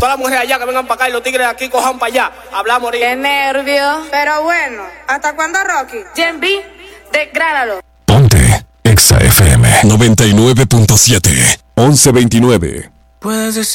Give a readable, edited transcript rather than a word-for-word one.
Todas las mujeres allá que vengan para acá y los tigres de aquí cojan para allá. Hablamos ahorita. ¡Qué nervios! Pero bueno, ¿hasta cuándo, Rocky? Gen B, degrádalo. Ponte Exa FM 99.7 1129. Puedes decir